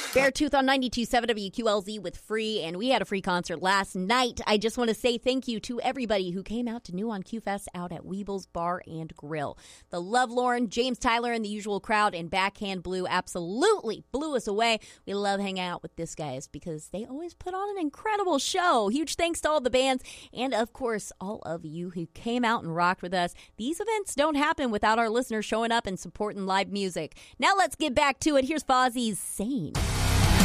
Beartooth on 92.7 WQLZ with Free, and we had a free concert last night. I just want to say thank you to everybody who came out to New on Q-Fest out at Weeble's Bar and Grill. The Lovelorn, James Tyler, and the usual crowd, and Backhand Blue absolutely blew us away. We love hanging out with this guys because they always put on an incredible show. Huge thanks to all the bands, and of course, all of you who came out and rocked with us. These events don't happen without our listeners showing up and supporting live music. Now let's get back to it. Here's Fozzie's Sane.